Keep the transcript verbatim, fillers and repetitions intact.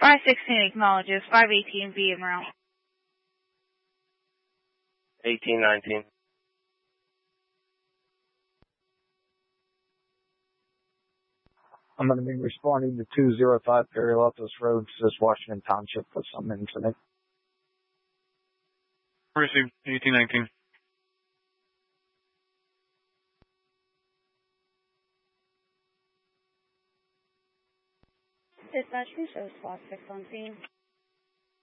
five sixteen acknowledges. five eighteen V en route. eighteen nineteen. I'm going to be responding to two oh five Perilotus Road, says Washington Township, for some incident. Received, eighteen nineteen. Dispatch, who shows SWAT six on scene?